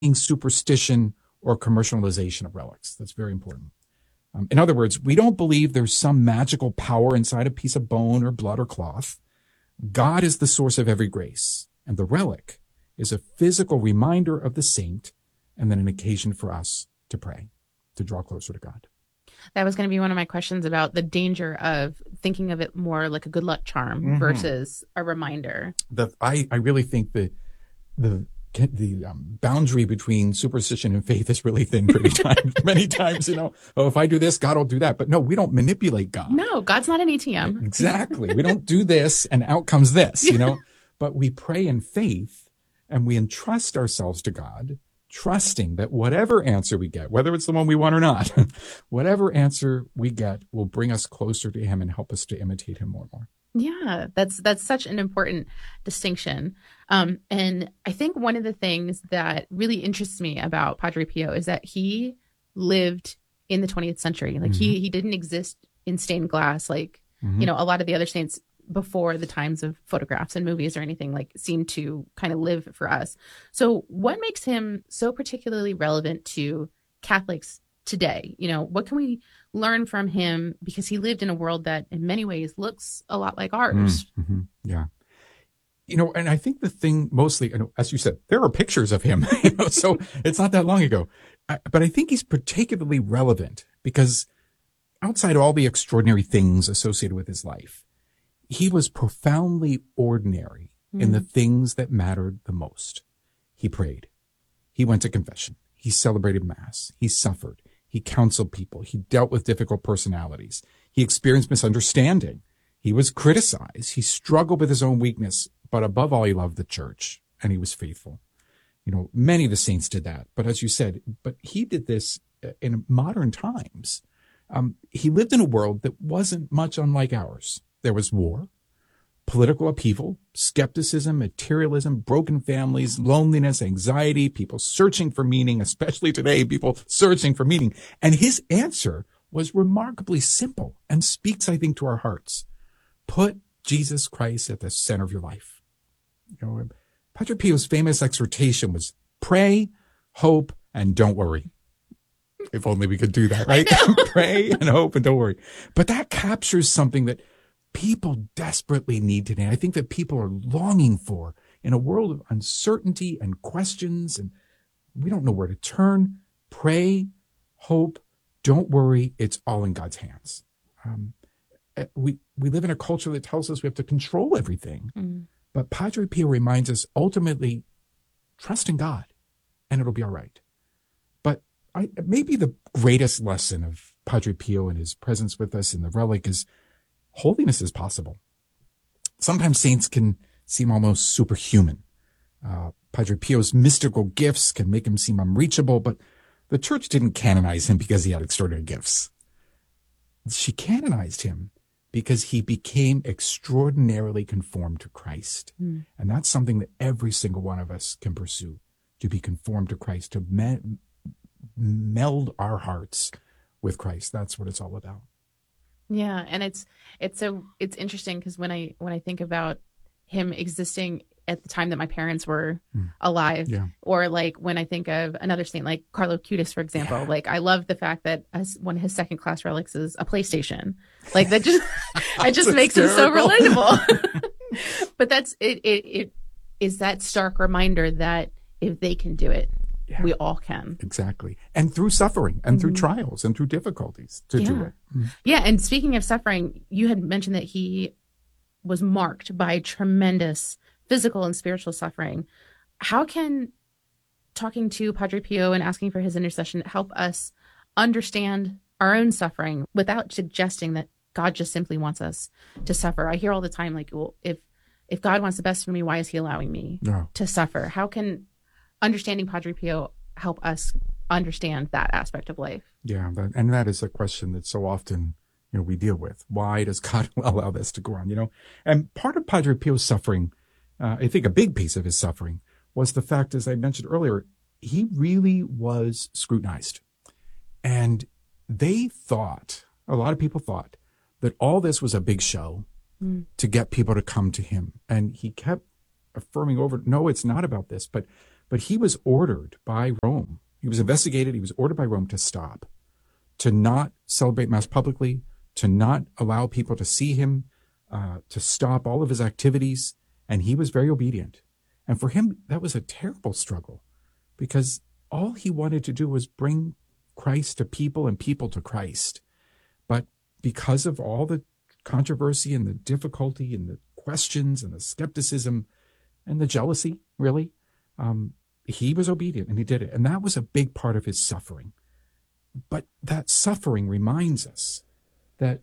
superstition or commercialization of relics. That's very important. In other words, we don't believe there's some magical power inside a piece of bone or blood or cloth. God is the source of every grace, and the relic is a physical reminder of the saint and then an occasion for us to pray, to draw closer to God. That was going to be one of my questions about the danger of thinking of it more like a good luck charm versus a reminder. I really think the boundary between superstition and faith is really thin many times, if I do this, God will do that. But no, we don't manipulate God. No, God's not an ATM. Exactly. We don't do this and out comes this, but we pray in faith and we entrust ourselves to God, trusting that whatever answer we get, whether it's the one we want or not, whatever answer we get will bring us closer to him and help us to imitate him more and more. Yeah, that's such an important distinction. And I think one of the things that really interests me about Padre Pio is that he lived in the 20th century. Like he didn't exist in stained glass like, a lot of the other saints before the times of photographs and movies or anything like seem to kind of live for us. So what makes him so particularly relevant to Catholics today? What can we learn from him, because he lived in a world that in many ways looks a lot like ours? Yeah. And I think the thing mostly, as you said, there are pictures of him, so it's not that long ago. But I think he's particularly relevant because outside of all the extraordinary things associated with his life, he was profoundly ordinary in the things that mattered the most. He prayed. He went to confession. He celebrated Mass. He suffered. He counseled people. He dealt with difficult personalities. He experienced misunderstanding. He was criticized. He struggled with his own weakness, but above all, he loved the church and he was faithful. Many of the saints did that. But as you said, he did this in modern times. He lived in a world that wasn't much unlike ours. There was war, political upheaval, skepticism, materialism, broken families, loneliness, anxiety, people searching for meaning, especially today, people searching for meaning. And his answer was remarkably simple and speaks, I think, to our hearts. Put Jesus Christ at the center of your life. Padre Pio's famous exhortation was pray, hope, and don't worry. If only we could do that, right? Pray and hope and don't worry. But that captures something that people desperately need today. I think that people are longing for in a world of uncertainty and questions, and we don't know where to turn. Pray, hope, don't worry. It's all in God's hands. We live in a culture that tells us we have to control everything. But Padre Pio reminds us ultimately trust in God and it'll be all right. But maybe the greatest lesson of Padre Pio and his presence with us in the relic is holiness is possible. Sometimes saints can seem almost superhuman. Padre Pio's mystical gifts can make him seem unreachable, but the church didn't canonize him because he had extraordinary gifts. She canonized him because he became extraordinarily conformed to Christ. And that's something that every single one of us can pursue, to be conformed to Christ, to meld our hearts with Christ. That's what it's all about. Yeah, and it's interesting because when I think about him existing at the time that my parents were alive, or like when I think of another saint like Carlo Acutis, for example, like I love the fact that one of his second class relics is a PlayStation. Like that just it just makes him so relatable. But that's it is that stark reminder that if they can do it, we all can. Exactly. And through suffering and through trials and through difficulties to do it. Yeah. And speaking of suffering, you had mentioned that he was marked by tremendous physical and spiritual suffering. How can talking to Padre Pio and asking for his intercession help us understand our own suffering without suggesting that God just simply wants us to suffer? I hear all the time, like, well, if God wants the best for me, why is he allowing me to suffer? How can understanding Padre Pio help us understand that aspect of life? Yeah, and that is a question that so often we deal with. Why does God allow this to go on? And part of Padre Pio's suffering, I think a big piece of his suffering, was the fact, as I mentioned earlier, he really was scrutinized. And a lot of people thought that all this was a big show to get people to come to him. And he kept affirming over, no, it's not about this. But But he was ordered by Rome. He was investigated. He was ordered by Rome to stop, to not celebrate Mass publicly, to not allow people to see him, to stop all of his activities. And he was very obedient. And for him, that was a terrible struggle, because all he wanted to do was bring Christ to people and people to Christ. But because of all the controversy and the difficulty and the questions and the skepticism and the jealousy, really, he was obedient and he did it. And that was a big part of his suffering. But that suffering reminds us that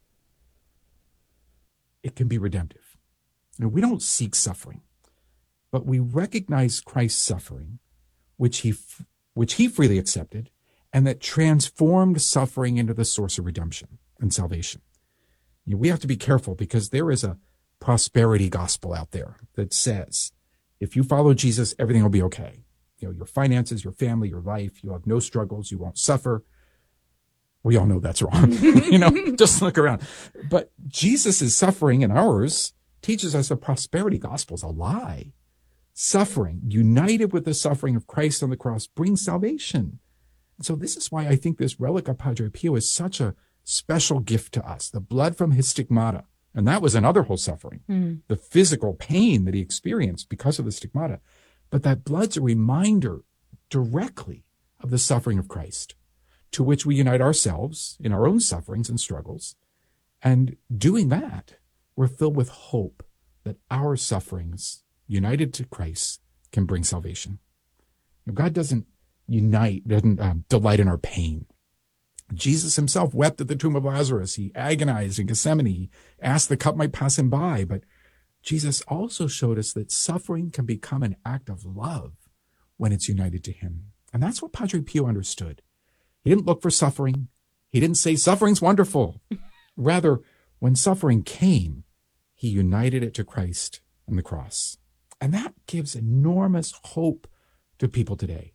it can be redemptive. We don't seek suffering, but we recognize Christ's suffering, which he freely accepted, and that transformed suffering into the source of redemption and salvation. We have to be careful, because there is a prosperity gospel out there that says, if you follow Jesus, everything will be okay. Your finances, your family, your life, you'll have no struggles, you won't suffer. We all know that's wrong. Just look around. But Jesus' suffering and ours teaches us the prosperity gospel is a lie. Suffering, united with the suffering of Christ on the cross, brings salvation. And so this is why I think this relic of Padre Pio is such a special gift to us. The blood from his stigmata. And that was another whole suffering. The physical pain that he experienced because of the stigmata. But that blood's a reminder directly of the suffering of Christ, to which we unite ourselves in our own sufferings and struggles. And doing that, we're filled with hope that our sufferings, united to Christ, can bring salvation. God doesn't delight in our pain. Jesus himself wept at the tomb of Lazarus. He agonized in Gethsemane. He asked the cup might pass him by. But Jesus also showed us that suffering can become an act of love when it's united to him. And that's what Padre Pio understood. He didn't look for suffering. He didn't say suffering's wonderful. Rather, when suffering came, he united it to Christ and the cross. And that gives enormous hope to people today.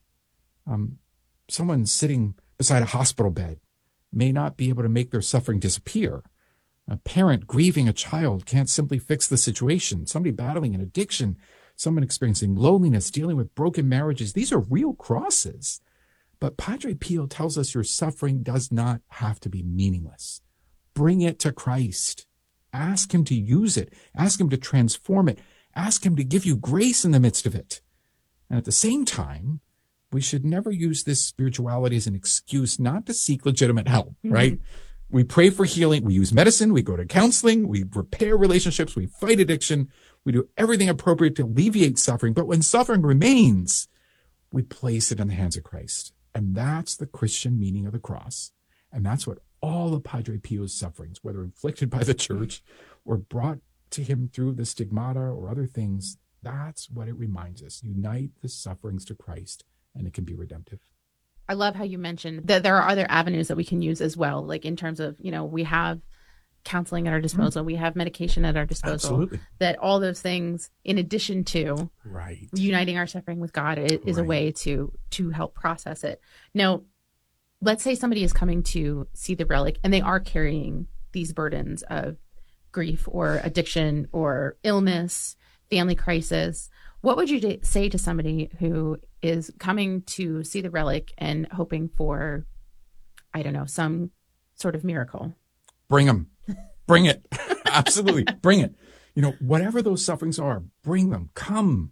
Someone sitting beside a hospital bed may not be able to make their suffering disappear. A parent grieving a child can't simply fix the situation. Somebody battling an addiction, someone experiencing loneliness, dealing with broken marriages. These are real crosses. But Padre Pio tells us your suffering does not have to be meaningless. Bring it to Christ. Ask him to use it. Ask him to transform it. Ask him to give you grace in the midst of it. And at the same time, we should never use this spirituality as an excuse not to seek legitimate help, right? We pray for healing. We use medicine. We go to counseling. We repair relationships. We fight addiction. We do everything appropriate to alleviate suffering. But when suffering remains, we place it in the hands of Christ. And that's the Christian meaning of the cross. And that's what all of Padre Pio's sufferings, whether inflicted by the church or brought to him through the stigmata or other things, that's what it reminds us. Unite the sufferings to Christ, and it can be redemptive. I love how you mentioned that there are other avenues that we can use as well, like in terms of, we have counseling at our disposal, we have medication at our disposal. Absolutely. That all those things, in addition to uniting our suffering with God, is a way to help process it. Now, let's say somebody is coming to see the relic and they are carrying these burdens of grief or addiction or illness, family crisis. What would you say to somebody who is coming to see the relic and hoping for, some sort of miracle? Bring them. Bring it. Absolutely. Bring it. Whatever those sufferings are, bring them. Come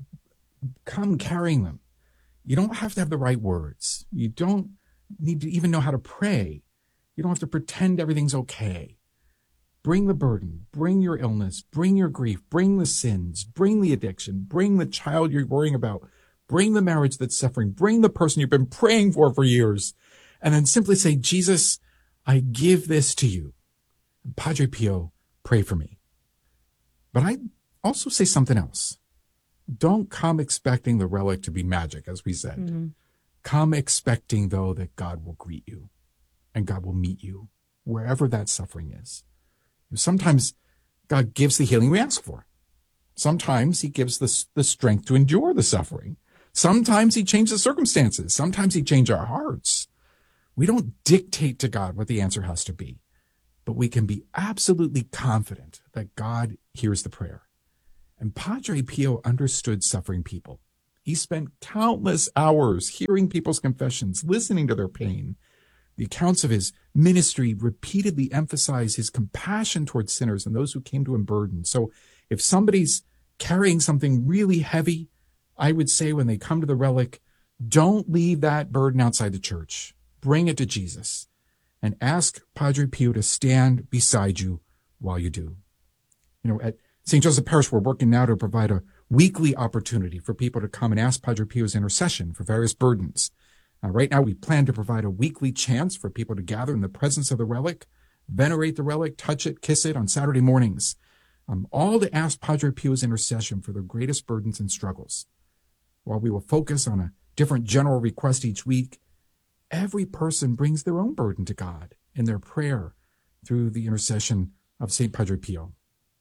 carrying them. You don't have to have the right words. You don't need to even know how to pray. You don't have to pretend everything's okay. Bring the burden, bring your illness, bring your grief, bring the sins, bring the addiction, bring the child you're worrying about, bring the marriage that's suffering, bring the person you've been praying for years, and then simply say, Jesus, I give this to you. Padre Pio, pray for me. But I also say something else. Don't come expecting the relic to be magic, as we said. Mm-hmm. Come expecting, though, that God will greet you and God will meet you wherever that suffering is. Sometimes God gives the healing we ask for. Sometimes he gives the strength to endure the suffering. Sometimes he changes the circumstances. Sometimes he changes our hearts. We don't dictate to God what the answer has to be, but we can be absolutely confident that God hears the prayer. And Padre Pio understood suffering people. He spent countless hours hearing people's confessions, listening to their pain. The accounts of his ministry repeatedly emphasize his compassion towards sinners and those who came to him burdened. So if somebody's carrying something really heavy, I would say when they come to the relic, don't leave that burden outside the church. Bring it to Jesus and ask Padre Pio to stand beside you while you do. At St. Joseph Parish, we're working now to provide a weekly opportunity for people to come and ask Padre Pio's intercession for various burdens. Right now, we plan to provide a weekly chance for people to gather in the presence of the relic, venerate the relic, touch it, kiss it on Saturday mornings, all to ask Padre Pio's intercession for their greatest burdens and struggles. While we will focus on a different general request each week, every person brings their own burden to God in their prayer through the intercession of St. Padre Pio.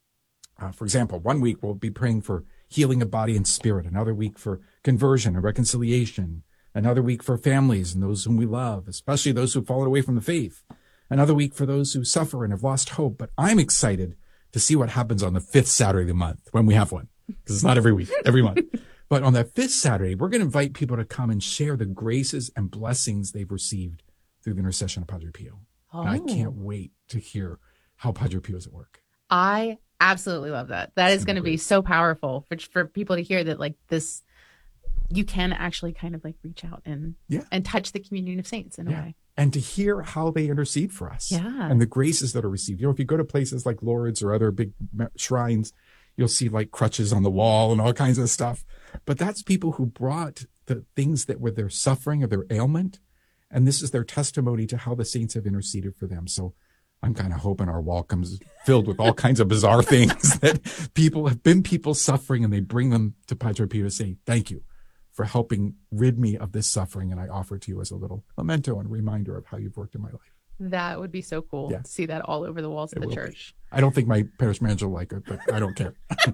For example, one week we'll be praying for healing of body and spirit, another week for conversion and reconciliation, another week for families and those whom we love, especially those who've fallen away from the faith, another week for those who suffer and have lost hope. But I'm excited to see what happens on the 5th Saturday of the month when we have one, because it's not every week, every month. But on that 5th Saturday, we're going to invite people to come and share the graces and blessings they've received through the intercession of Padre Pio. Oh. And I can't wait to hear how Padre Pio is at work. I absolutely love that. That is going to be so powerful for people to hear that, like, this, you can actually kind of like reach out and touch the communion of saints in a way. And to hear how they intercede for us and the graces that are received. If you go to places like Lourdes or other big shrines, you'll see like crutches on the wall and all kinds of stuff. But that's people who brought the things that were their suffering or their ailment. And this is their testimony to how the saints have interceded for them. So I'm kind of hoping our wall comes filled with all kinds of bizarre things that people suffering, and they bring them to Padre Pio to say, thank you for helping rid me of this suffering. And I offer it to you as a little memento and reminder of how you've worked in my life. That would be so cool to see that all over the walls of the church. I don't think my parish manager will like it, but I don't care.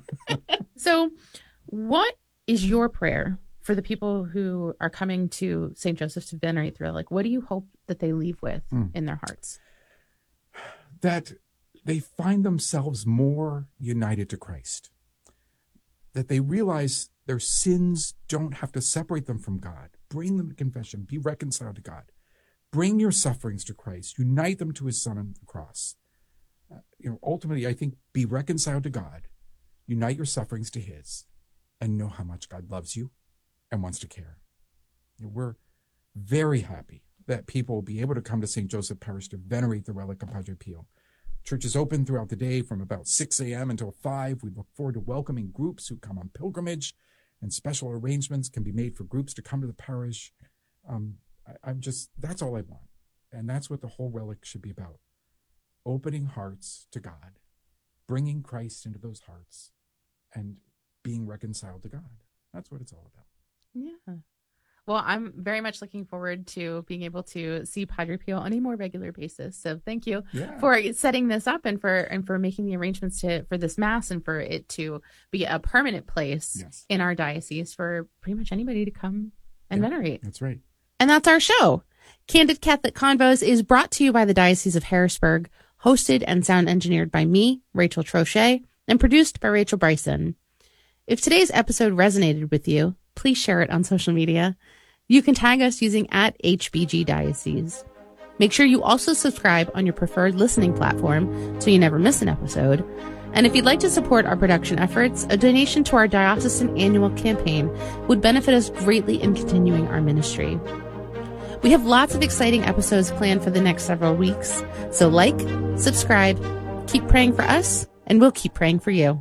So what is your prayer for the people who are coming to St. Joseph to venerate the relic? What do you hope that they leave with in their hearts? That they find themselves more united to Christ. That they realize their sins don't have to separate them from God. Bring them to confession. Be reconciled to God. Bring your sufferings to Christ. Unite them to his Son on the cross. Ultimately, I think be reconciled to God. Unite your sufferings to his. And know how much God loves you and wants to care. We're very happy that people will be able to come to St. Joseph Parish to venerate the relic of Padre Pio. Church is open throughout the day from about 6 a.m. until 5. We look forward to welcoming groups who come on pilgrimage, and special arrangements can be made for groups to come to the parish. That's all I want. And that's what the whole relic should be about. Opening hearts to God, bringing Christ into those hearts, and being reconciled to God. That's what it's all about. Yeah. Well, I'm very much looking forward to being able to see Padre Pio on a more regular basis. So thank you for setting this up and for making the arrangements for this Mass and for it to be a permanent place in our diocese for pretty much anybody to come and venerate. That's right. And that's our show. Candid Catholic Convos is brought to you by the Diocese of Harrisburg, hosted and sound engineered by me, Rachel Trochet, and produced by Rachel Bryson. If today's episode resonated with you, please share it on social media. You can tag us using @HBGDiocese. Make sure you also subscribe on your preferred listening platform so you never miss an episode. And if you'd like to support our production efforts, a donation to our diocesan annual campaign would benefit us greatly in continuing our ministry. We have lots of exciting episodes planned for the next several weeks. So subscribe, keep praying for us, and we'll keep praying for you.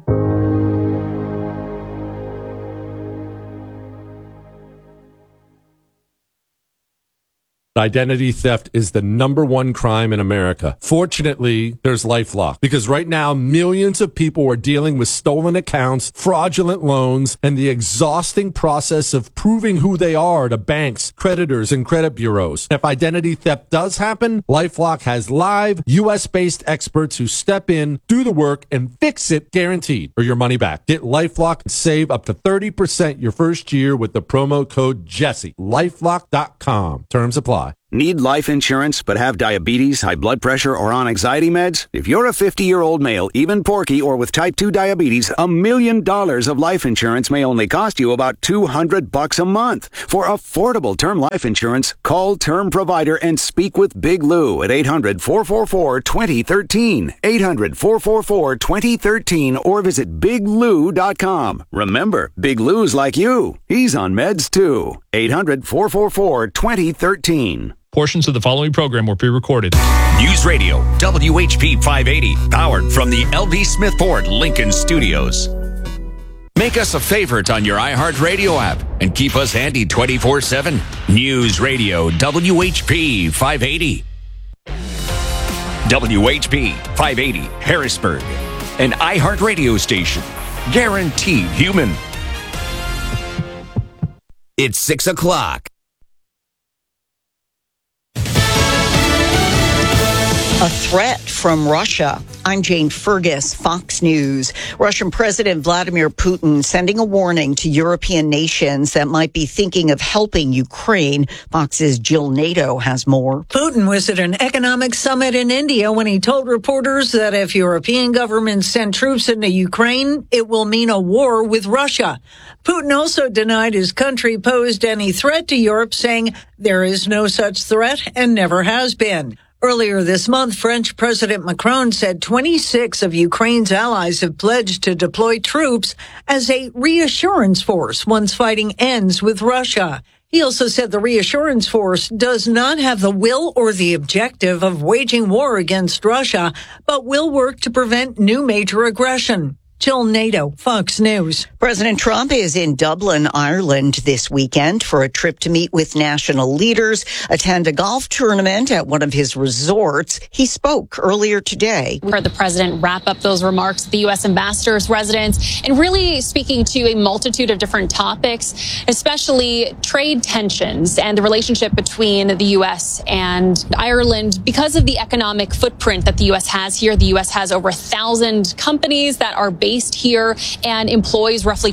Identity theft is the #1 crime in America. Fortunately, there's LifeLock, because right now millions of people are dealing with stolen accounts, fraudulent loans, and the exhausting process of proving who they are to banks, creditors, and credit bureaus. If identity theft does happen, LifeLock has live US-based experts who step in, do the work, and fix it guaranteed, or your money back. Get LifeLock and save up to 30% your first year with the promo code Jesse. LifeLock.com. Terms apply. Need life insurance but have diabetes, high blood pressure, or on anxiety meds? If you're a 50-year-old male, even porky, or with type 2 diabetes, $1 million of life insurance may only cost you about $200 a month. For affordable term life insurance, call Term Provider and speak with Big Lou at 800-444-2013. 800-444-2013 or visit biglou.com. Remember, Big Lou's like you. He's on meds too. 800-444-2013. Portions of the following program were pre-recorded. News Radio, WHP 580, powered from the LV Smith Ford Lincoln Studios. Make us a favorite on your iHeartRadio app and keep us handy 24/7. News Radio, WHP 580. WHP 580, Harrisburg. An iHeartRadio station. Guaranteed human. It's 6 o'clock. A threat from Russia. I'm Jane Fergus, Fox News. Russian President Vladimir Putin sending a warning to European nations that might be thinking of helping Ukraine. Fox's Jill Nato has more. Putin was at an economic summit in India when he told reporters that if European governments send troops into Ukraine, it will mean a war with Russia. Putin also denied his country posed any threat to Europe, saying there is no such threat and never has been. Earlier this month, French President Macron said 26 of Ukraine's allies have pledged to deploy troops as a reassurance force once fighting ends with Russia. He also said the reassurance force does not have the will or the objective of waging war against Russia, but will work to prevent new major aggression. Jill Nato, Fox News. President Trump is in Dublin, Ireland this weekend for a trip to meet with national leaders, attend a golf tournament at one of his resorts. He spoke earlier today. We heard the president wrap up those remarks at the U.S. ambassador's residence and really speaking to a multitude of different topics, especially trade tensions and the relationship between the U.S. and Ireland. Because of the economic footprint that the U.S. has here, the U.S. has over 1,000 companies that are based here and employs roughly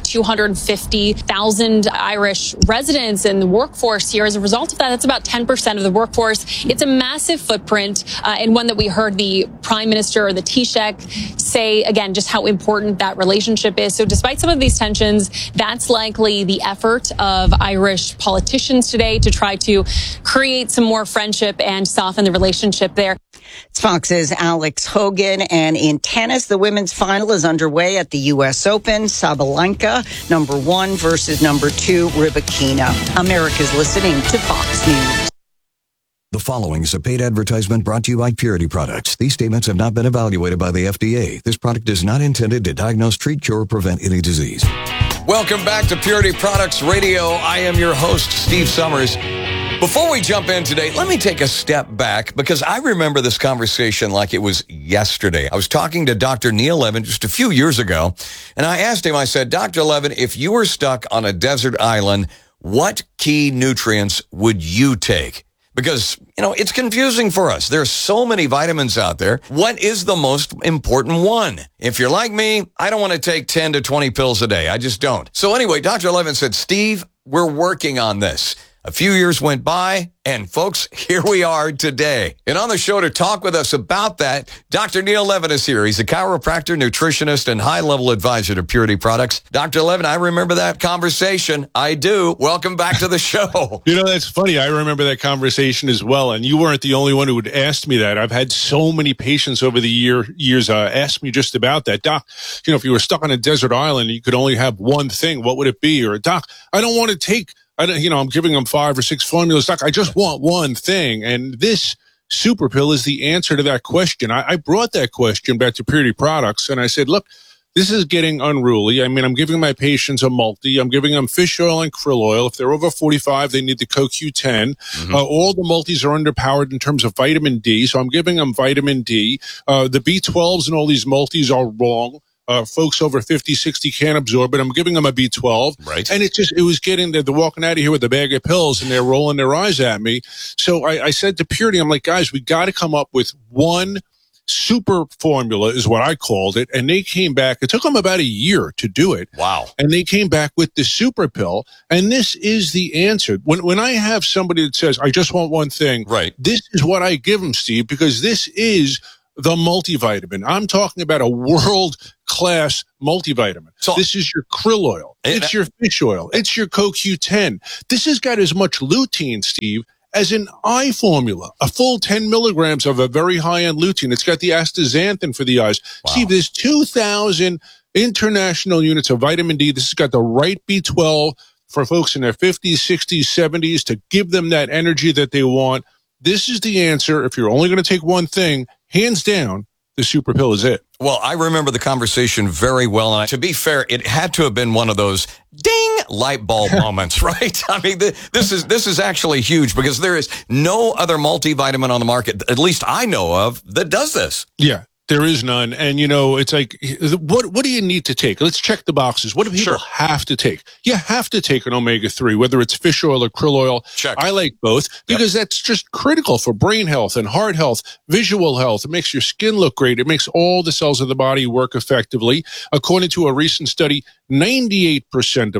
250,000 Irish residents in the workforce here. As a result of that, that's about 10% of the workforce. It's a massive footprint and one that we heard the Prime Minister or the Taoiseach say, again, just how important that relationship is. So despite some of these tensions, that's likely the effort of Irish politicians today to try to create some more friendship and soften the relationship there. It's Fox's Alex Hogan. And in tennis, the women's final is underway at the U.S. Open. Sabalenka, number 1 versus number 2, Rybakina. America's listening to Fox News. The following is a paid advertisement brought to you by Purity Products. These statements have not been evaluated by the FDA. This product is not intended to diagnose, treat, cure, or prevent any disease. Welcome back to Purity Products Radio. I am your host, Steve Summers. Before we jump in today, let me take a step back because I remember this conversation like it was yesterday. I was talking to Dr. Neil Levin just a few years ago, and I asked him, I said, Dr. Levin, if you were stuck on a desert island, what key nutrients would you take? Because, it's confusing for us. There's so many vitamins out there. What is the most important one? If you're like me, I don't want to take 10 to 20 pills a day. I just don't. So anyway, Dr. Levin said, Steve, we're working on this. A few years went by, and folks, here we are today. And on the show to talk with us about that, Dr. Neil Levin is here. He's a chiropractor, nutritionist, and high-level advisor to Purity Products. Dr. Levin, I remember that conversation. I do. Welcome back to the show. That's funny. I remember that conversation as well, and you weren't the only one who had asked me that. I've had so many patients over the years ask me just about that. Doc, if you were stuck on a desert island and you could only have one thing, what would it be? Or, Doc, I don't want to take... I'm giving them 5 or 6 formulas. Doc, I just want one thing. And this super pill is the answer to that question. I brought that question back to Purity Products, and I said, look, this is getting unruly. I mean, I'm giving my patients a multi. I'm giving them fish oil and krill oil. If they're over 45, they need the CoQ10. Mm-hmm. All the multis are underpowered in terms of vitamin D, so I'm giving them vitamin D. The B12s and all these multis are wrong. Folks over 50, 60 can't absorb it. I'm giving them a B12. Right. And it was getting, they're walking out of here with a bag of pills and they're rolling their eyes at me. So I said to Purity, I'm like, guys, we got to come up with one super formula is what I called it. And they came back. It took them about a year to do it. Wow. And they came back with the super pill. And this is the answer. When I have somebody that says, I just want one thing, right, this is what I give them, Steve, because this is the multivitamin. I'm talking about a world-class multivitamin. So this is your krill oil. It's your fish oil. It's your CoQ10. This has got as much lutein, Steve, as an eye formula, a full 10 milligrams of a very high-end lutein. It's got the astaxanthin for the eyes. Wow. Steve, there's 2,000 international units of vitamin D. This has got the right B12 for folks in their 50s, 60s, 70s to give them that energy that they want. This is the answer. If you're only going to take one thing, hands down, the super pill is it. Well, I remember the conversation very well. And to be fair, it had to have been one of those ding light bulb moments, right? I mean, this is actually huge because there is no other multivitamin on the market, at least I know of, that does this. Yeah. There is none. And, you know, it's like, what do you need to take? Let's check the boxes. What do people have to take? You have to take an omega-3, whether it's fish oil or krill oil. Check. I like both because that's just critical for brain health and heart health, visual health. It makes your skin look great. It makes all the cells of the body work effectively. According to a recent study, 98%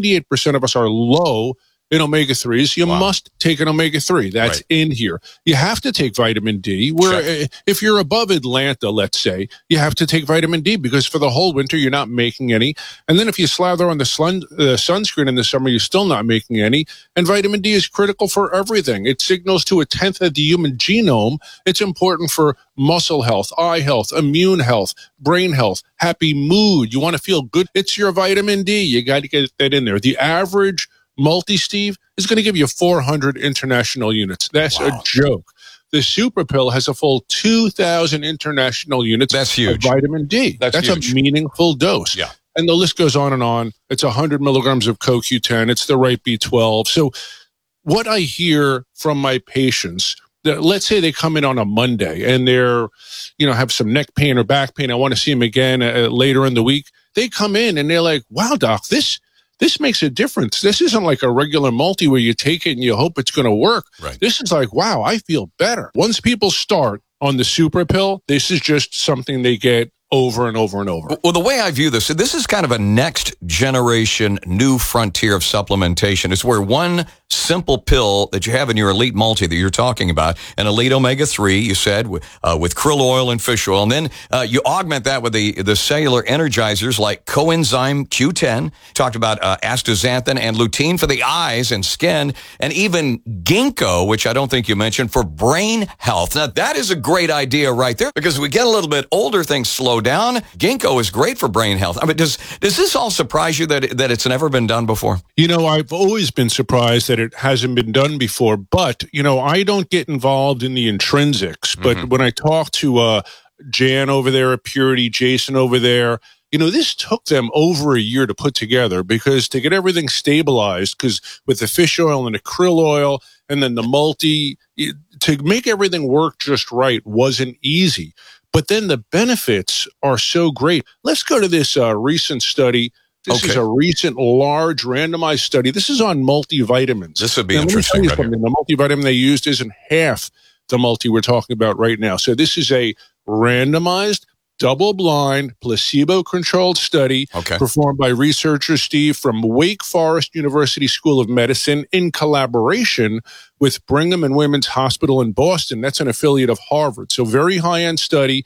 of us are low in omega-3s. You must take an omega-3. That's in here. You have to take vitamin D. If you're above Atlanta, let's say, you have to take vitamin D because for the whole winter, you're not making any. And then if you slather on the sunscreen in the summer, you're still not making any. And vitamin D is critical for everything. It signals to 1/10 of the human genome. It's important for muscle health, eye health, immune health, brain health, happy mood. You want to feel good. It's your vitamin D. You got to get that in there. The average Steve, is going to give you 400 international units. That's a joke. The super pill has a full 2,000 international units. That's huge. Of vitamin D. That's huge. A meaningful dose. Yeah. And the list goes on and on. It's 100 milligrams of CoQ10. It's the right B12. So what I hear from my patients, let's say they come in on a Monday and they're, have some neck pain or back pain. I want to see them again later in the week. They come in and they're like, wow, doc, this makes a difference. This isn't like a regular multi where you take it and you hope it's going to work. Right. This is like, wow, I feel better. Once people start on the super pill, this is just something they get over and over and over. Well, the way I view this is kind of a next generation new frontier of supplementation. It's where one simple pill that you have in your elite multi that you're talking about, an elite omega-3, you said, with krill oil and fish oil, and then you augment that with the cellular energizers like coenzyme Q10, talked about astaxanthin and lutein for the eyes and skin, and even ginkgo, which I don't think you mentioned, for brain health. Now, that is a great idea right there, because as we get a little bit older, things slow down. Ginkgo is great for brain health. I mean, does this all surprise you that it's never been done before? I've always been surprised that it hasn't been done before, but, I don't get involved in the intrinsics. But when I talk to Jan over there at Purity, Jason over there, this took them over a year to put together because to get everything stabilized, because with the fish oil and the krill oil and then the multi, to make everything work just right wasn't easy. But then the benefits are so great. Let's go to this recent study. This is a recent large randomized study. This is on multivitamins. This would be interesting. Right, the multivitamin they used isn't half the multi we're talking about right now. So this is a randomized, double-blind, placebo-controlled study performed by researchers, Steve, from Wake Forest University School of Medicine in collaboration with Brigham and Women's Hospital in Boston. That's an affiliate of Harvard. So very high-end study,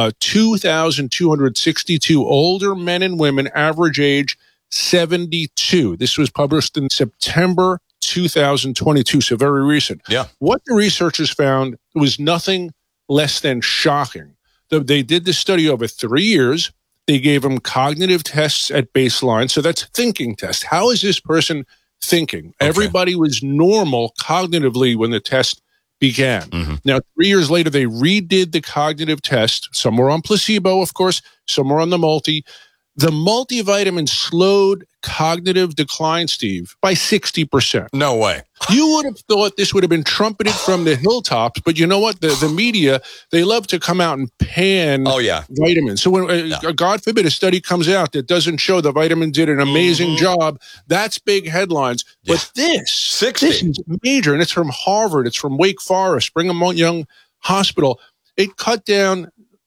2,262 older men and women, average age 72. This was published in September 2022, so very recent. Yeah. What the researchers found was nothing less than shocking. They did this study over 3 years. They gave them cognitive tests at baseline. So that's thinking test. How is this person thinking? Everybody was normal cognitively when the test began. Now, 3 years later, they redid the cognitive test. Some were on placebo, of course. Some were on the multi. The multivitamin slowed cognitive decline, Steve, by 60%. No way. You would have thought this would have been trumpeted from the hilltops, but you know what? The media, they love to come out and pan vitamins. So when, God forbid, a study comes out that doesn't show the vitamin did an amazing job, that's big headlines. But this is major, and it's from Harvard. It's from Wake Forest, Brigham Young Hospital. It cut down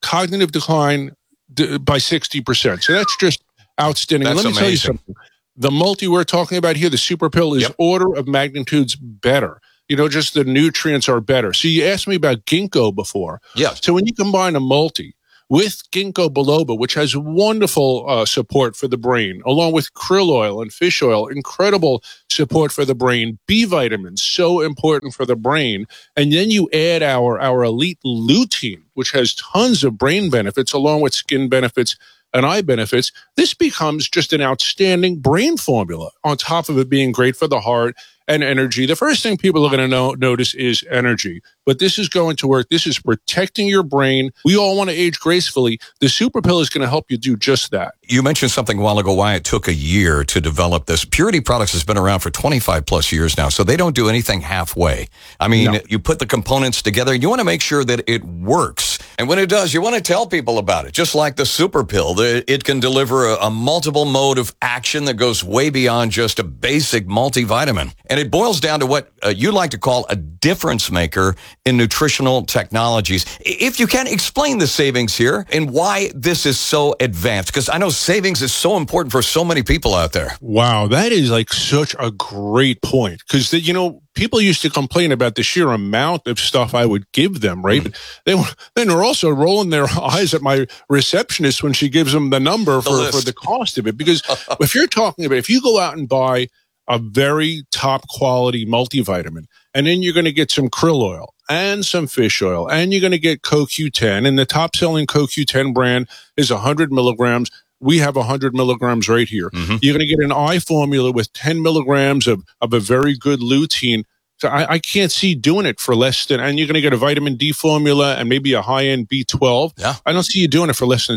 cognitive decline by 60%. So that's just outstanding. That's Let me tell you something. The multi we're talking about here, the super pill, is order of magnitudes better. Just the nutrients are better. So you asked me about ginkgo before. Yes. So when you combine a multi with ginkgo biloba, which has wonderful support for the brain, along with krill oil and fish oil, incredible support for the brain, B vitamins, so important for the brain, and then you add our elite lutein, which has tons of brain benefits, along with skin benefits and eye benefits, this becomes just an outstanding brain formula, on top of it being great for the heart and energy. The first thing people are going to notice is energy, but this is going to work. This is protecting your brain. We all want to age gracefully. The super pill is going to help you do just that. You mentioned something a while ago why it took a year to develop this. Purity Products has been around for 25 plus years now, so they don't do anything halfway. I mean, you put the components together, you want to make sure that it works. And when it does, you want to tell people about it. Just like the super pill, it can deliver a multiple mode of action that goes way beyond just a basic multivitamin. And it boils down to what you like to call a difference maker in nutritional technologies. If you can, explain the savings here and why this is so advanced, because I know savings is so important for so many people out there. Wow, that is like such a great point, because people used to complain about the sheer amount of stuff I would give them, right? Mm-hmm. Then they're also rolling their eyes at my receptionist when she gives them the number for the cost of it. Because if you go out and buy a very top quality multivitamin, and then you're going to get some krill oil and some fish oil, and you're going to get CoQ10, and the top selling CoQ10 brand is 100 milligrams. We have 100 milligrams right here. Mm-hmm. You're going to get an eye formula with 10 milligrams of a very good lutein. So I can't see doing it for less than, and you're going to get a vitamin D formula and maybe a high-end B12. Yeah. I don't see you doing it for less than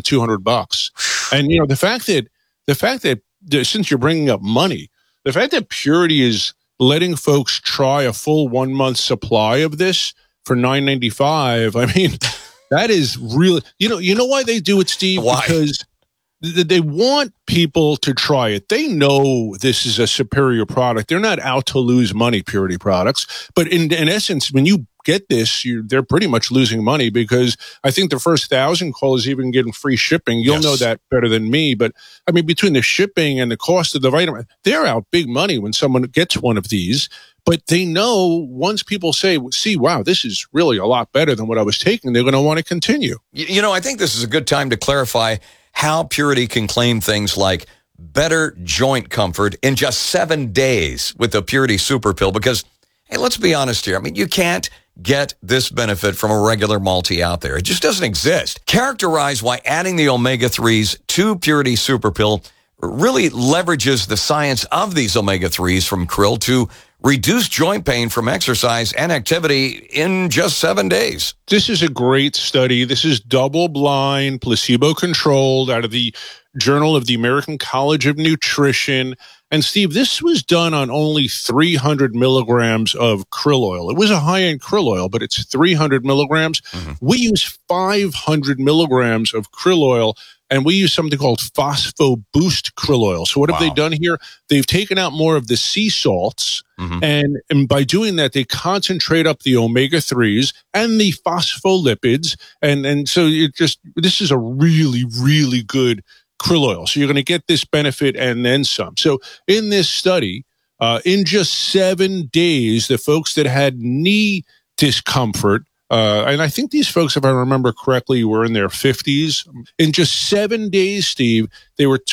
$200. And, the fact that since you're bringing up money, the fact that Purity is letting folks try a full 1 month supply of this for $9.95, I mean, that is really, you know why they do it, Steve? Why? Because they want people to try it. They know this is a superior product. They're not out to lose money, Purity Products. But in essence, when you get this, they're pretty much losing money, because I think the first 1,000 callers even getting free shipping. You'll know that better than me. But I mean, between the shipping and the cost of the vitamin, they're out big money when someone gets one of these. But they know once people say, see, wow, this is really a lot better than what I was taking, they're going to want to continue. I think this is a good time to clarify how Purity can claim things like better joint comfort in just 7 days with the Purity Super Pill, because, hey, let's be honest here. I mean, you can't get this benefit from a regular multi out there. It just doesn't exist. Characterize why adding the omega-3s to Purity Super Pill really leverages the science of these omega-3s from krill to reduce joint pain from exercise and activity in just 7 days. This is a great study. This is double-blind, placebo-controlled, out of the Journal of the American College of Nutrition. And Steve, this was done on only 300 milligrams of krill oil. It was a high-end krill oil, but it's 300 milligrams. Mm-hmm. We use 500 milligrams of krill oil, and we use something called Phospho Boost krill oil. So what have they done here? They've taken out more of the sea salts, and by doing that, they concentrate up the omega-3s and the phospholipids. And so this is a really, really good krill oil. So you're going to get this benefit and then some. So in this study, in just 7 days, the folks that had knee discomfort, and I think these folks, if I remember correctly, were in their 50s. In just 7 days, Steve, they were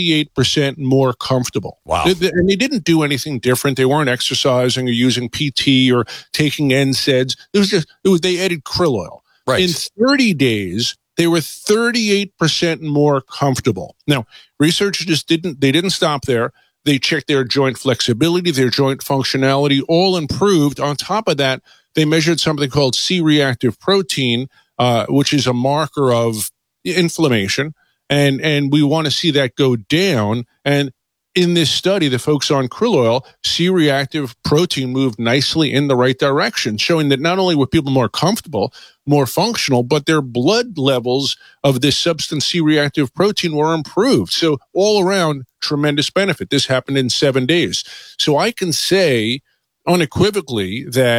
28% more comfortable. Wow. And they didn't do anything different. They weren't exercising or using PT or taking NSAIDs. They added krill oil. Right. In 30 days, they were 38% more comfortable. Now, researchers didn't stop there. They checked their joint flexibility, their joint functionality, all improved. On top of that, they measured something called C-reactive protein, which is a marker of inflammation. And we want to see that go down. And in this study, the folks on krill oil, C-reactive protein moved nicely in the right direction, showing that not only were people more comfortable, more functional, but their blood levels of this substance, C-reactive protein, were improved. So all around, tremendous benefit. This happened in 7 days. So I can say unequivocally that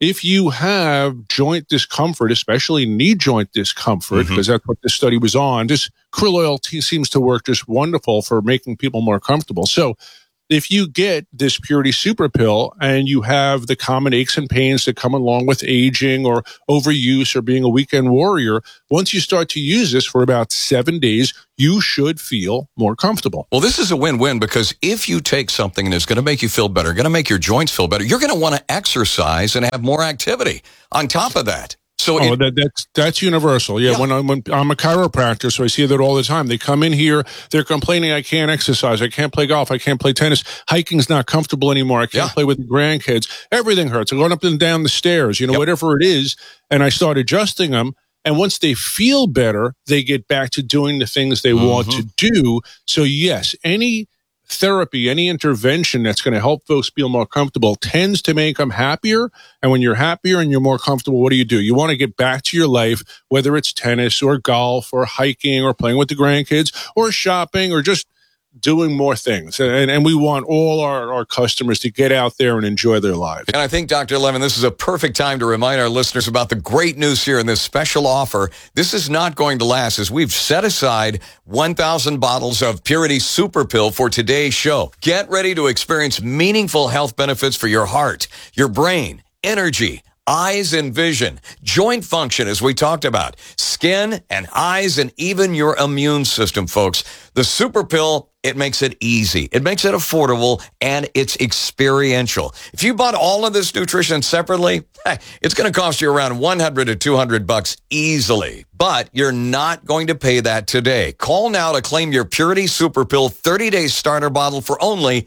if you have joint discomfort, especially knee joint discomfort, because that's what this study was on, this krill oil seems to work just wonderful for making people more comfortable. So if you get this Purity Super Pill and you have the common aches and pains that come along with aging or overuse or being a weekend warrior, once you start to use this for about 7 days, you should feel more comfortable. Well, this is a win-win because if you take something and it's going to make you feel better, going to make your joints feel better, you're going to want to exercise and have more activity on top of that. So that's universal. Yeah, when I'm a chiropractor, so I see that all the time. They come in here, they're complaining, I can't exercise, I can't play golf, I can't play tennis, hiking's not comfortable anymore, I can't play with the grandkids, everything hurts. I'm going up and down the stairs, whatever it is, and I start adjusting them. And once they feel better, they get back to doing the things they want to do. So yes, any therapy, any intervention that's going to help folks feel more comfortable tends to make them happier. And when you're happier and you're more comfortable, what do? You want to get back to your life, whether it's tennis or golf or hiking or playing with the grandkids or shopping or just doing more things. And we want all our customers to get out there and enjoy their lives. And I think, Dr. Levin, this is a perfect time to remind our listeners about the great news here in this special offer. This is not going to last, as we've set aside 1,000 bottles of Purity Super Pill for today's show. Get ready to experience meaningful health benefits for your heart, your brain, energy, eyes and vision, joint function, as we talked about, skin and eyes, and even your immune system, folks. The Super Pill, it makes it easy. It makes it affordable, and it's experiential. If you bought all of this nutrition separately, it's going to cost you around $100 to $200 easily. But you're not going to pay that today. Call now to claim your Purity Super Pill 30-day starter bottle for only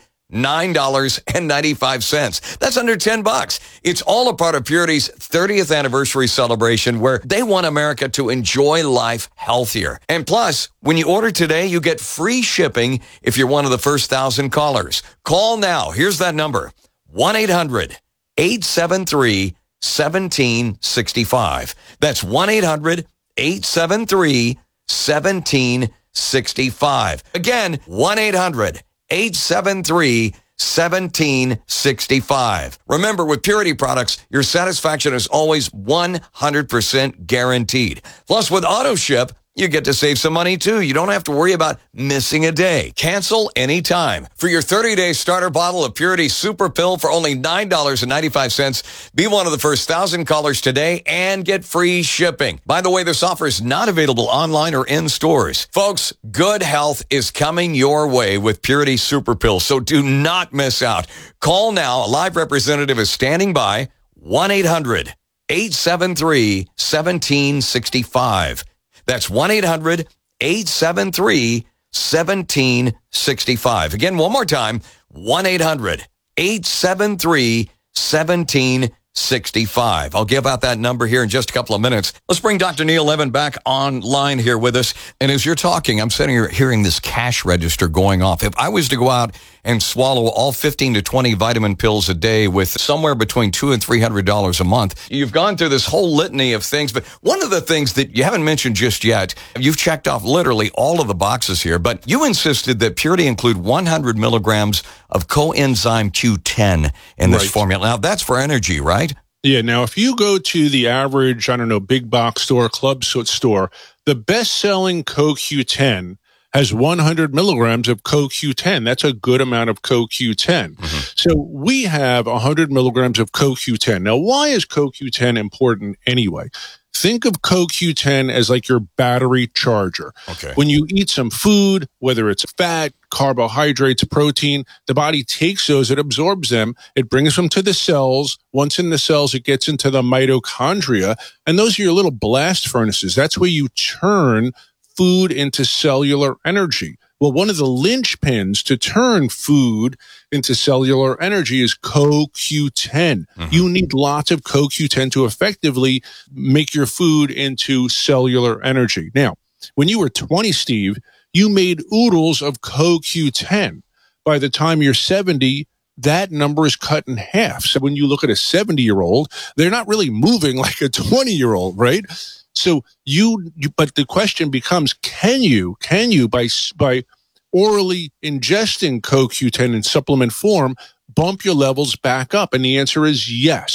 $9.95. That's under $10. It's all a part of Purity's 30th anniversary celebration, where they want America to enjoy life healthier. And plus, when you order today, you get free shipping if you're one of the first 1,000 callers. Call now. Here's that number: 1-800-873-1765. That's 1-800-873-1765. Again, 1-800-873-1765. Remember, with Purity products, your satisfaction is always 100% guaranteed. Plus, with AutoShip, you get to save some money, too. You don't have to worry about missing a day. Cancel anytime. For your 30-day starter bottle of Purity Super Pill for only $9.95, be one of the first 1,000 callers today and get free shipping. By the way, this offer is not available online or in stores. Folks, good health is coming your way with Purity Super Pill, so do not miss out. Call now. A live representative is standing by. 1-800-873-1765. That's 1-800-873-1765. Again, one more time, 1-800-873-1765. I'll give out that number here in just a couple of minutes. Let's bring Dr. Neil Levin back online here with us. And as you're talking, I'm sitting here hearing this cash register going off. If I was to go out and swallow all 15 to 20 vitamin pills a day with somewhere between $200 and $300 a month, you've gone through this whole litany of things. But one of the things that you haven't mentioned just yet, you've checked off literally all of the boxes here, but you insisted that Purity include 100 milligrams of coenzyme Q10 in this formula. Now, that's for energy, right? Yeah. Now, if you go to the average, big box store, club store, the best-selling CoQ10 has 100 milligrams of CoQ10. That's a good amount of CoQ10. So we have 100 milligrams of CoQ10. Now, why is CoQ10 important anyway? Think of CoQ10 as like your battery charger. Okay. When you eat some food, whether it's fat, carbohydrates, protein, the body takes those, it absorbs them, it brings them to the cells. Once in the cells, it gets into the mitochondria, and those are your little blast furnaces. That's where you turn food into cellular energy. Well, one of the linchpins to turn food into cellular energy is CoQ10. You need lots of CoQ10 to effectively make your food into cellular energy. Now, when you were 20, Steve, you made oodles of CoQ10. By the time you're 70, that number is cut in half. So when you look at a 70-year-old, they're not really moving like a 20-year-old, right? So but the question becomes, can you by orally ingesting CoQ10 in supplement form, bump your levels back up? And the answer is yes.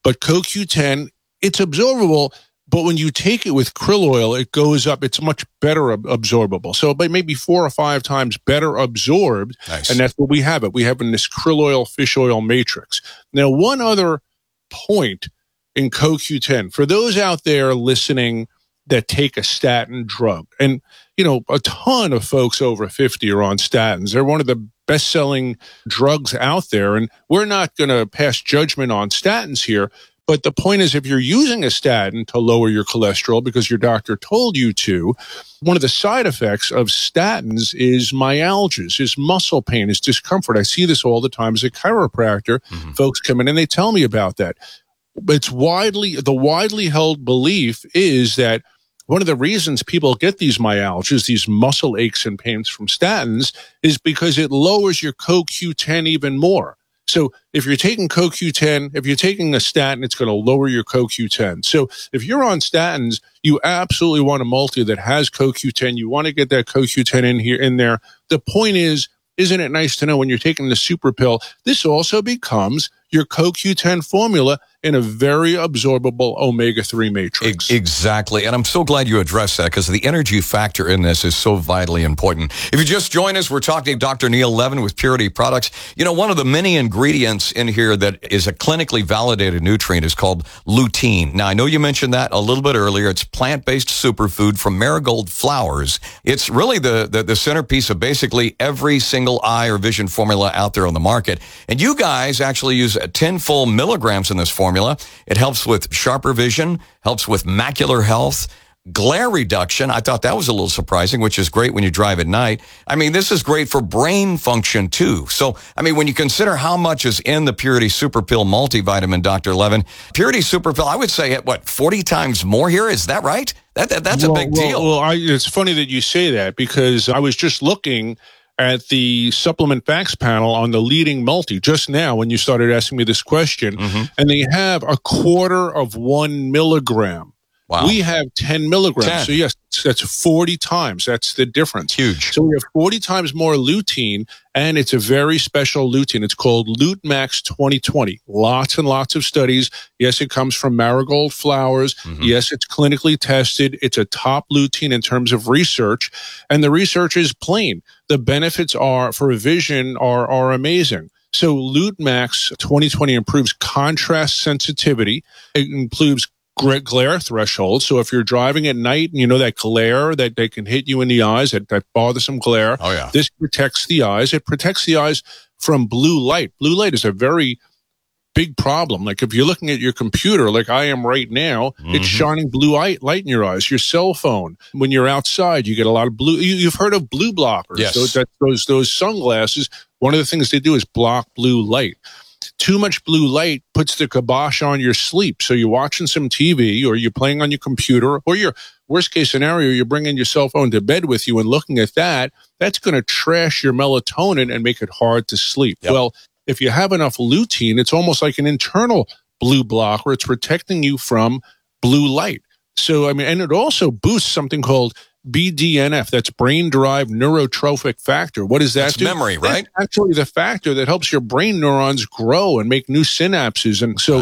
But CoQ10, it's absorbable, but when you take it with krill oil, it goes up. It's much better absorbable. So it may be 4 or 5 times better absorbed. Nice. And that's what we have it. We have in this krill oil, fish oil matrix. Now, one other point in CoQ10, for those out there listening that take a statin drug, and, a ton of folks over 50 are on statins. They're one of the best-selling drugs out there, and we're not going to pass judgment on statins here. But the point is, if you're using a statin to lower your cholesterol because your doctor told you to, one of the side effects of statins is myalgias, is muscle pain, is discomfort. I see this all the time as a chiropractor. Folks come in and they tell me about that. The widely held belief is that one of the reasons people get these myalgias, these muscle aches and pains from statins, is because it lowers your CoQ10 even more. So if you're taking CoQ10, if you're taking a statin, it's going to lower your CoQ10. So if you're on statins, you absolutely want a multi that has CoQ10. You want to get that CoQ10 in there. The point is, isn't it nice to know when you're taking the super pill, this also becomes your CoQ10 formula in a very absorbable omega-3 matrix. Exactly. And I'm so glad you addressed that because the energy factor in this is so vitally important. If you just joined us, we're talking to Dr. Neil Levin with Purity Products. One of the many ingredients in here that is a clinically validated nutrient is called lutein. Now, I know you mentioned that a little bit earlier. It's plant-based superfood from marigold flowers. It's really the centerpiece of basically every single eye or vision formula out there on the market. And you guys actually use 10 full milligrams in this formula. It helps with sharper vision, helps with macular health, glare reduction. I thought that was a little surprising, which is great when you drive at night. I mean, this is great for brain function too. So, when you consider how much is in the Purity Super Pill multivitamin, Dr. Levin, Purity Super Pill, I would say, 40 times more here? Is that right? That's a big deal. It's funny that you say that because I was just looking at the supplement facts panel on the leading multi just now when you started asking me this question, and they have 1/4 of 1 milligram. Wow. We have 10 milligrams. 10. So yes, that's 40 times. That's the difference. Huge. So we have 40 times more lutein, and it's a very special lutein. It's called LuteMax 2020. Lots and lots of studies. Yes, it comes from marigold flowers. Yes, it's clinically tested. It's a top lutein in terms of research, and the research is plain. The benefits for vision are amazing. So LuteMax 2020 improves contrast sensitivity. It improves glare threshold. So if you're driving at night and that glare that they can hit you in the eyes, that bothersome glare, this protects the eyes. It protects the eyes from blue light. Blue light is a very big problem. Like if you're looking at your computer, like I am right now, it's shining blue light in your eyes. Your cell phone, when you're outside, you get a lot of blue. You've heard of blue blockers. Yes. Those sunglasses, one of the things they do is block blue light. Too much blue light puts the kibosh on your sleep. So you're watching some TV or you're playing on your computer or your worst case scenario, you're bringing your cell phone to bed with you and looking at that. That's going to trash your melatonin and make it hard to sleep. Yep. Well, if you have enough lutein, it's almost like an internal blue blocker. It's protecting you from blue light. So, and it also boosts something called BDNF, that's brain-derived neurotrophic factor. What does that do? Memory, right? That's actually the factor that helps your brain neurons grow and make new synapses. And so,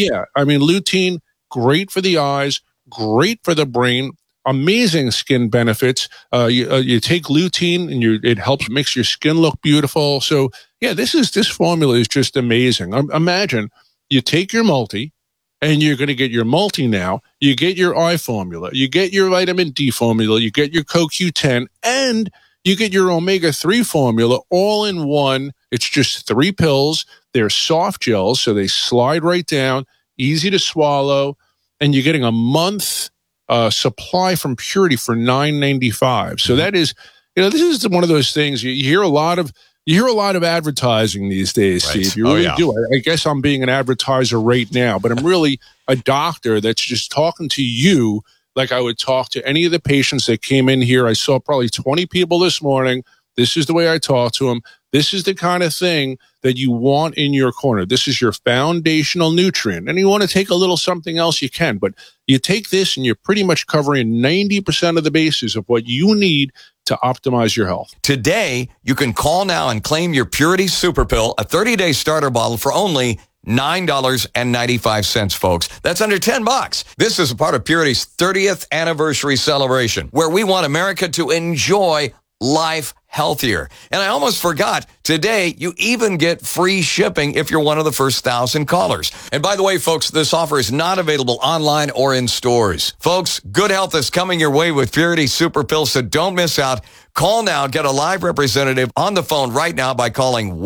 lutein, great for the eyes, great for the brain, amazing skin benefits. You take lutein and it helps, makes your skin look beautiful. So, this formula is just amazing. Imagine you take your multi, and you're going to get your multi now. You get your eye formula. You get your vitamin D formula. You get your CoQ10. And you get your omega-3 formula all in one. It's just 3 pills. They're soft gels, so they slide right down, easy to swallow. And you're getting a month supply from Purity for $9.95. So that is, this is one of those things you hear a lot of. You hear a lot of advertising these days, right. Steve. You really do. I guess I'm being an advertiser right now, but I'm really a doctor that's just talking to you like I would talk to any of the patients that came in here. I saw probably 20 people this morning. This is the way I talk to them. This is the kind of thing that you want in your corner. This is your foundational nutrient. And you want to take a little something else, you can. But you take this and you're pretty much covering 90% of the bases of what you need to optimize your health. Today, you can call now and claim your Purity Super Pill, a 30-day starter bottle for only $9.95, folks. That's under $10. This is a part of Purity's 30th anniversary celebration, where we want America to enjoy life healthier. And I almost forgot, today you even get free shipping if you're one of the first 1,000 callers. And by the way, folks, this offer is not available online or in stores. Folks, good health is coming your way with Purity Super Pill, so don't miss out. Call now. Get a live representative on the phone right now by calling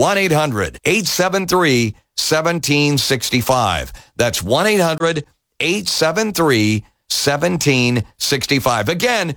1-800-873-1765. That's 1-800-873-1765. Again,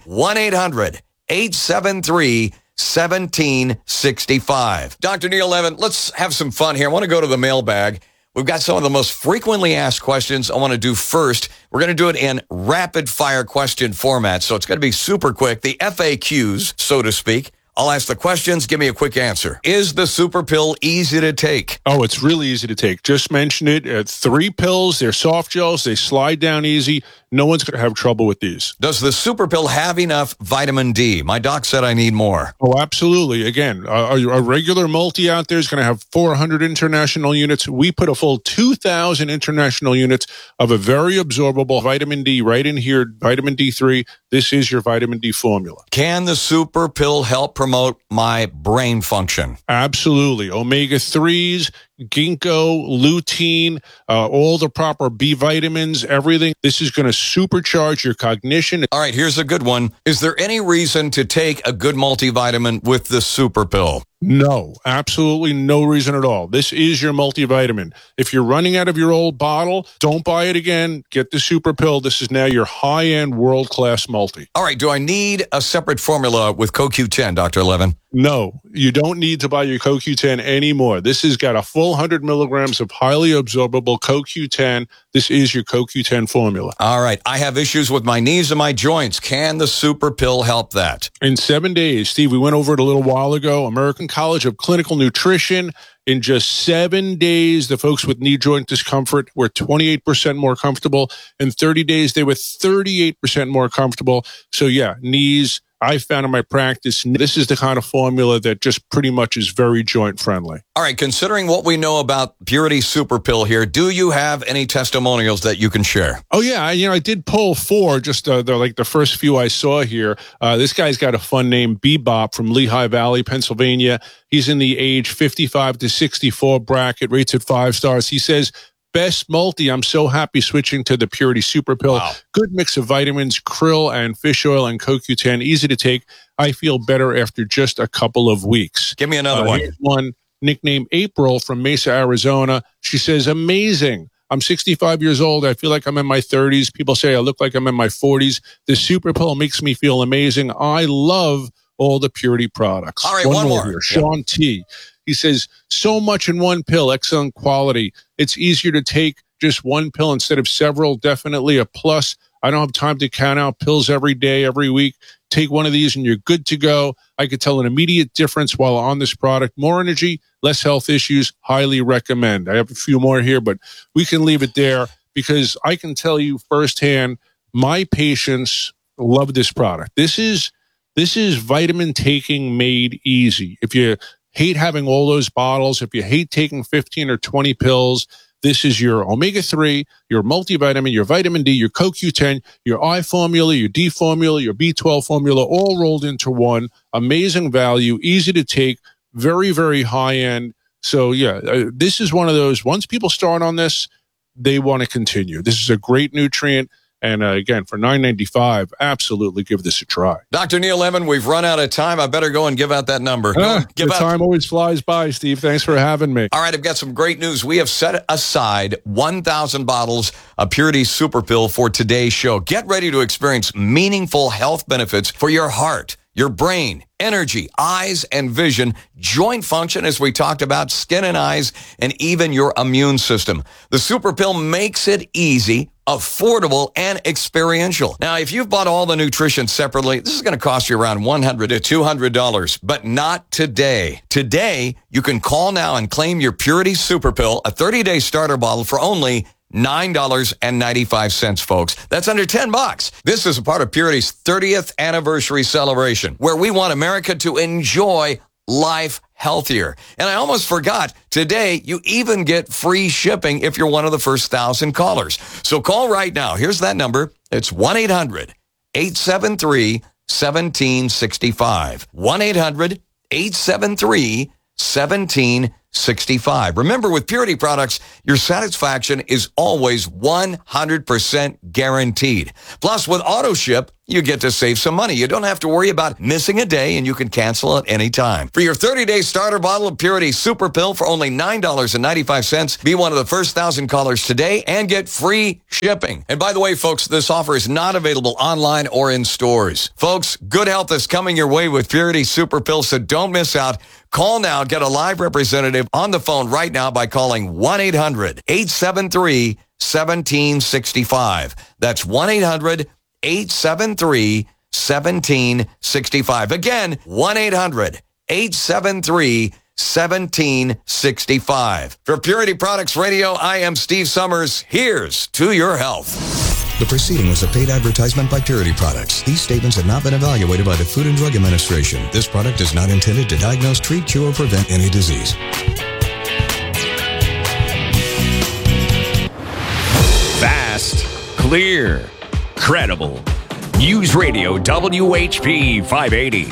1-800-873-1765. Dr. Neil Levin, let's have some fun here. I want to go to the mailbag. We've got some of the most frequently asked questions I want to do first. We're going to do it in rapid fire question format, so it's going to be super quick. The FAQs, so to speak. I'll ask the questions. Give me a quick answer. Is the super pill easy to take? Oh, it's really easy to take. Just mention it. 3 pills. They're soft gels. They slide down easy. No one's going to have trouble with these. Does the super pill have enough vitamin D? My doc said I need more. Oh, absolutely. Again, a regular multi out there is going to have 400 international units. We put a full 2,000 international units of a very absorbable vitamin D right in here, vitamin D3. This is your vitamin D formula. Can the super pill help promote my brain function? Absolutely. Omega-3s, ginkgo, lutein, all the proper B vitamins, everything. This is going to supercharge your cognition. All right, here's a good one. Is there any reason to take a good multivitamin with the super pill? No, absolutely no reason at all. This is your multivitamin. If you're running out of your old bottle, don't buy it again. Get the super pill. This is now your high-end world-class multi. All right, do I need a separate formula with CoQ10, Dr. Levin? No, you don't need to buy your CoQ10 anymore. This has got a full 100 milligrams of highly absorbable CoQ10. This is your CoQ10 formula. All right, I have issues with my knees and my joints. Can the super pill help that? In 7 days, Steve, we went over it a little while ago, American College of Clinical Nutrition. In just 7 days, the folks with knee joint discomfort were 28% more comfortable. In 30 days, they were 38% more comfortable. So yeah, knees, I found in my practice, this is the kind of formula that just pretty much is very joint friendly. All right, considering what we know about Purity Super Pill here, do you have any testimonials that you can share? Oh, yeah. I did pull 4, just the first few I saw here. This guy's got a fun name, Bebop from Lehigh Valley, Pennsylvania. He's in the age 55 to 64 bracket, rates at 5 stars. He says, best multi. I'm so happy switching to the Purity Super Pill. Wow. Good mix of vitamins, krill and fish oil and CoQ10. Easy to take. I feel better after just a couple of weeks. Give me another one. Here's one nicknamed April from Mesa, Arizona. She says, amazing. I'm 65 years old. I feel like I'm in my 30s. People say I look like I'm in my 40s. The Super Pill makes me feel amazing. I love all the Purity products. All right, one more. Here. Sean T. He says, so much in one pill, excellent quality. It's easier to take just one pill instead of several, definitely a plus. I don't have time to count out pills every day, every week. Take one of these and you're good to go. I could tell an immediate difference while on this product. More energy, less health issues, highly recommend. I have a few more here, but we can leave it there because I can tell you firsthand, my patients love this product. This is vitamin taking made easy. If you hate having all those bottles, if you hate taking 15 or 20 pills, this is your omega-3, your multivitamin, your vitamin D, your CoQ10, your I formula, your D formula, your B12 formula, all rolled into one. Amazing value, easy to take, very, very high end. So yeah, this is one of those, once people start on this, they want to continue. This is a great nutrient. And again, for $9.95, absolutely give this a try. Dr. Neil Levin, we've run out of time. I better go and give out that number. Time always flies by, Steve. Thanks for having me. All right, I've got some great news. We have set aside 1,000 bottles of Purity Super Pill for today's show. Get ready to experience meaningful health benefits for your heart, your brain, energy, eyes and vision, joint function, as we talked about, skin and eyes, and even your immune system. The Super Pill makes it easy, affordable, and experiential. Now, if you've bought all the nutrition separately, this is going to cost you around $100 to $200, but not today. Today, you can call now and claim your Purity Super Pill, a 30-day starter bottle for only $9.95, folks. That's under $10. This is a part of Purity's 30th anniversary celebration, where we want America to enjoy life healthier. And I almost forgot, today you even get free shipping if you're one of the first 1,000 callers. So call right now. Here's that number. It's 1-800-873-1765. 1-800-873-1765. Remember, with Purity products, your satisfaction is always 100% guaranteed. Plus, with AutoShip, you get to save some money. You don't have to worry about missing a day, and you can cancel at any time. For your 30-day starter bottle of Purity Super Pill for only $9.95, be one of the first 1,000 callers today and get free shipping. And by the way, folks, this offer is not available online or in stores. Folks, good health is coming your way with Purity Super Pill, so don't miss out. Call now. Get a live representative on the phone right now by calling 1-800-873-1765. That's 1-800-873-1765. Again, 1-800-873-1765. For Purity Products Radio, I am Steve Summers. Here's to your health. The proceeding was a paid advertisement by Purity Products. These statements have not been evaluated by the Food and Drug Administration. This product is not intended to diagnose, treat, cure, or prevent any disease. Fast, clear, credible. News Radio WHP 580.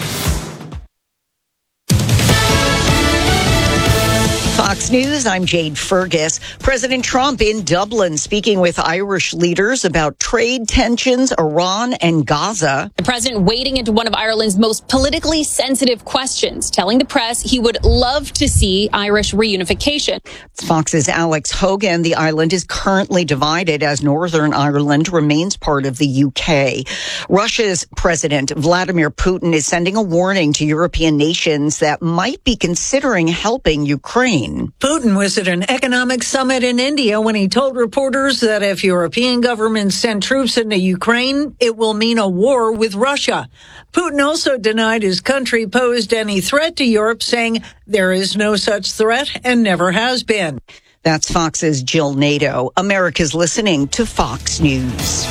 Fox News, I'm Jade Fergus. President Trump in Dublin speaking with Irish leaders about trade tensions, Iran and Gaza. The president wading into one of Ireland's most politically sensitive questions, telling the press he would love to see Irish reunification. It's Fox's Alex Hogan. The island is currently divided as Northern Ireland remains part of the UK. Russia's President Vladimir Putin is sending a warning to European nations that might be considering helping Ukraine. Putin was at an economic summit in India when he told reporters that if European governments send troops into Ukraine, it will mean a war with Russia. Putin also denied his country posed any threat to Europe, saying there is no such threat and never has been. That's Fox's Jill Nato. America's listening to Fox News.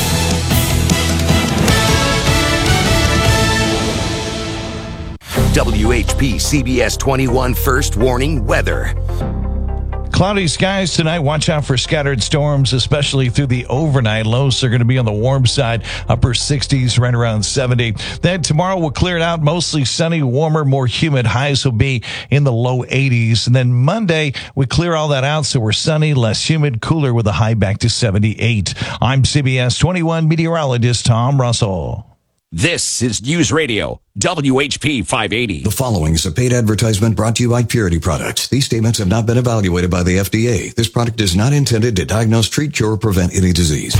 WHP CBS 21 First Warning Weather. Cloudy skies tonight. Watch out for scattered storms, especially through the overnight. Lows are going to be on the warm side, upper 60s, right around 70. Then tomorrow we'll clear it out, mostly sunny, warmer, more humid. Highs will be in the low 80s. And then Monday, we clear all that out, so we're sunny, less humid, cooler with a high back to 78. I'm CBS 21 meteorologist Tom Russell. This is News Radio WHP 580. The following is a paid advertisement brought to you by Purity Products. These statements have not been evaluated by the FDA. This product is not intended to diagnose, treat, cure, or prevent any disease.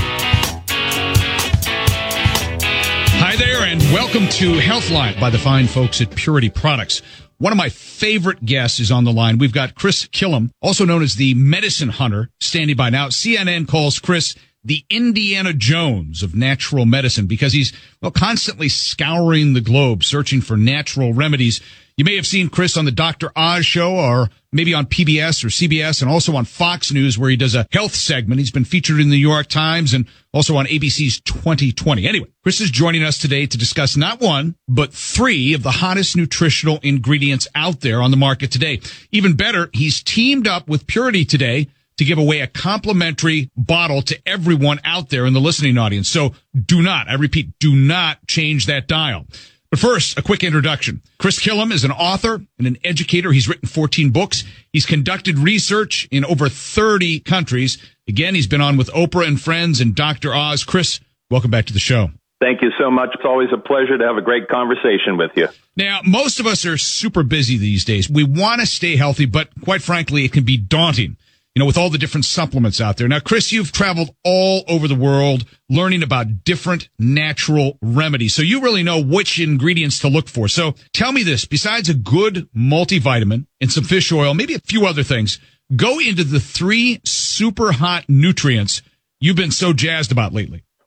Hi there, and welcome to Healthline by the fine folks at Purity Products. One of my favorite guests is on the line. We've got Chris Killam, also known as the Medicine Hunter, standing by now. CNN calls Chris the Indiana Jones of natural medicine because he's, constantly scouring the globe, searching for natural remedies. You may have seen Chris on the Dr. Oz show or maybe on PBS or CBS and also on Fox News where he does a health segment. He's been featured in the New York Times and also on ABC's 2020. Anyway, Chris is joining us today to discuss not one, but 3 of the hottest nutritional ingredients out there on the market today. Even better, he's teamed up with Purity today to give away a complimentary bottle to everyone out there in the listening audience. So do not change that dial. But first, a quick introduction. Chris Killam is an author and an educator. He's written 14 books. He's conducted research in over 30 countries. Again, he's been on with Oprah and Friends and Dr. Oz. Chris, welcome back to the show. Thank you so much. It's always a pleasure to have a great conversation with you. Now, most of us are super busy these days. We want to stay healthy, but quite frankly, it can be daunting, with all the different supplements out there. Now, Chris, you've traveled all over the world learning about different natural remedies. So you really know which ingredients to look for. So tell me this, besides a good multivitamin and some fish oil, maybe a few other things, go into the 3 super hot nutrients you've been so jazzed about lately.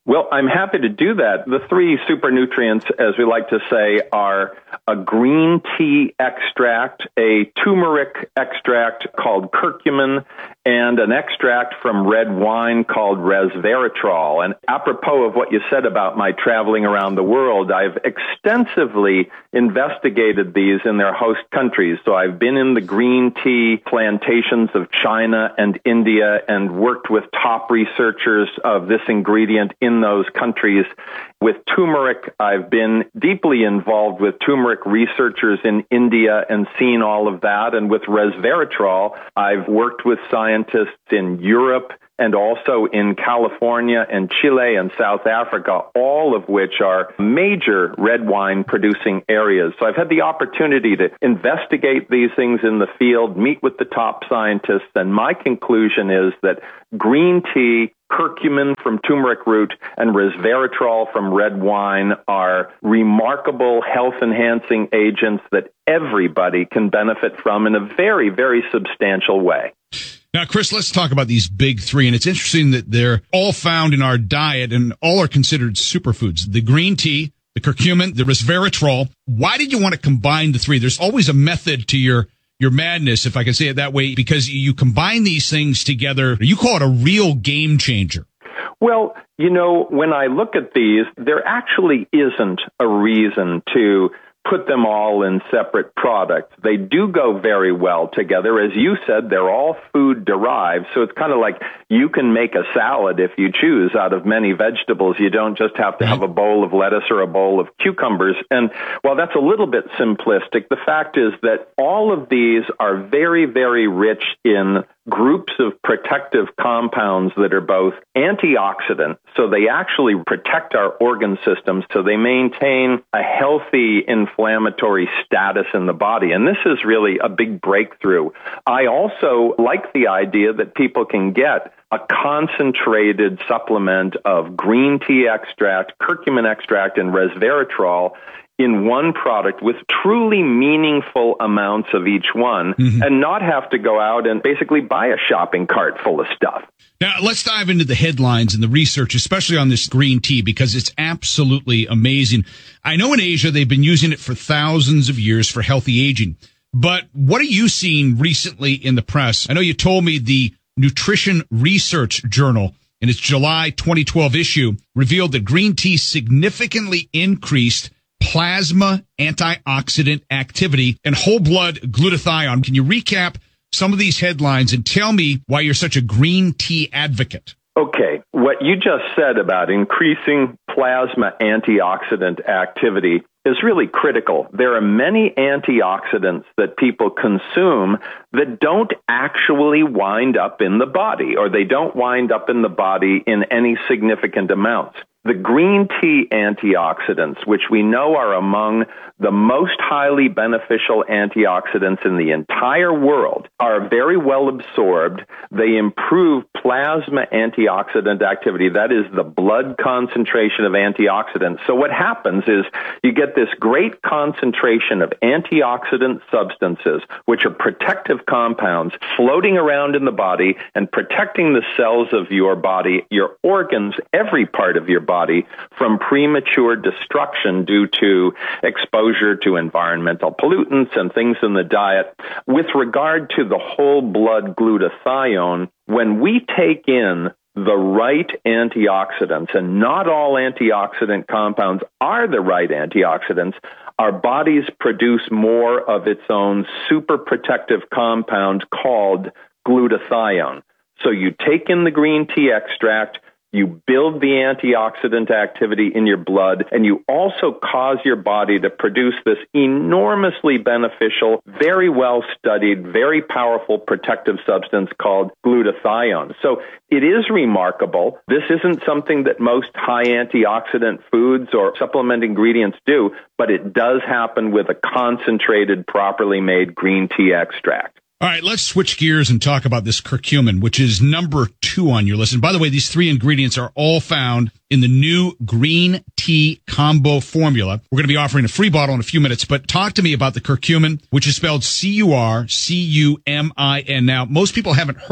Well, I'm happy to do that. The three super nutrients, as we like to say, are a green tea extract, a turmeric extract called curcumin, and an extract from red wine called resveratrol. And apropos of what you said about my traveling around the world, I've extensively investigated these in their host countries. So I've been in the green tea plantations of China and India and worked with top researchers of this ingredient in those countries. With turmeric, I've been deeply involved with turmeric researchers in India and seen all of that. And with resveratrol, I've worked with scientists in Europe and also in California and Chile and South Africa, all of which are major red wine producing areas. So I've had the opportunity to investigate these things in the field, meet with the top scientists, and my conclusion is that green tea, curcumin from turmeric root, and resveratrol from red wine are remarkable health-enhancing agents that everybody can benefit from in a very, very substantial way. Now, Chris, let's talk about these big three. And it's interesting that they're all found in our diet and all are considered superfoods. The green tea, the curcumin, the resveratrol. Why did you want to combine the three? There's always a method to your madness, if I can say it that way, because you combine these things together. You call it a real game changer. Well, you know, when I look at these, there actually isn't a reason to put them all in separate products. They do go very well together. As you said, they're all food derived, so it's kind of like you can make a salad if you choose out of many vegetables. You don't just have to have a bowl of lettuce or a bowl of cucumbers. And while that's a little bit simplistic, the fact is that all of these are very, very rich in groups of protective compounds that are both antioxidant, so they actually protect our organ systems, so they maintain a healthy inflammatory status in the body. And this is really a big breakthrough. I also like the idea that people can get a concentrated supplement of green tea extract, curcumin extract, and resveratrol in one product with truly meaningful amounts of each one, and not have to go out and basically buy a shopping cart full of stuff. Now, let's dive into the headlines and the research, especially on this green tea, because it's absolutely amazing. I know in Asia they've been using it for thousands of years for healthy aging. But what are you seeing recently in the press? I know you told me the Nutrition Research Journal in its July 2012 issue revealed that green tea significantly increased plasma antioxidant activity and whole blood glutathione. Can you recap some of these headlines and tell me why you're such a green tea advocate? Okay, what you just said about increasing plasma antioxidant activity is really critical. There are many antioxidants that people consume that don't actually wind up in the body, or they don't wind up in the body in any significant amounts. The green tea antioxidants, which we know are among the most highly beneficial antioxidants in the entire world, are very well absorbed. They improve plasma antioxidant activity. That is the blood concentration of antioxidants. So what happens is you get this great concentration of antioxidant substances, which are protective compounds, floating around in the body and protecting the cells of your body, your organs, every part of your body from premature destruction due to exposure to environmental pollutants and things in the diet. With regard to the whole blood glutathione, when we take in the right antioxidants, and not all antioxidant compounds are the right antioxidants, our bodies produce more of its own super protective compound called glutathione. So you take in the green tea extract, you build the antioxidant activity in your blood, and you also cause your body to produce this enormously beneficial, very well-studied, very powerful protective substance called glutathione. So it is remarkable. This isn't something that most high antioxidant foods or supplement ingredients do, but it does happen with a concentrated, properly made green tea extract. All right, let's switch gears and talk about this curcumin, which is number 2 on your list. And by the way, these 3 ingredients are all found in the new green tea combo formula. We're going to be offering a free bottle in a few minutes, but talk to me about the curcumin, which is spelled C-U-R-C-U-M-I-N. Now, most people haven't heard of it.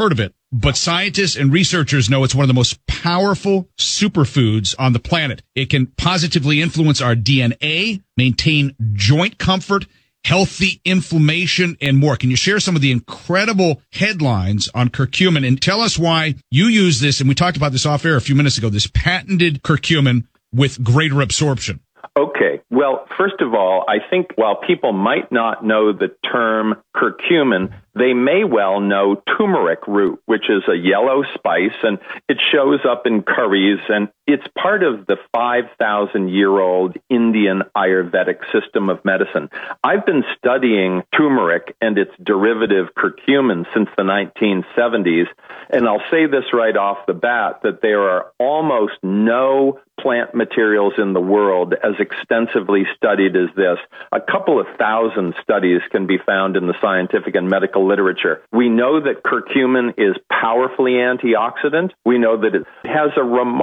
but scientists and researchers know it's one of the most powerful superfoods on the planet. It can positively influence our DNA, maintain joint comfort, healthy inflammation, and more. Can you share some of the incredible headlines on curcumin and tell us why you use this? And we talked about this off air a few minutes ago, this patented curcumin with greater absorption. Okay. Well, first of all, I think while people might not know the term curcumin, they may well know turmeric root, which is a yellow spice, and it shows up in curries, and it's part of the 5,000-year-old Indian Ayurvedic system of medicine. I've been studying turmeric and its derivative curcumin since the 1970s, and I'll say this right off the bat, that there are almost no plant materials in the world as extensively studied as this. A couple of thousand studies can be found in the scientific and medical literature. We know that curcumin is powerfully antioxidant. We know that it has a remarkable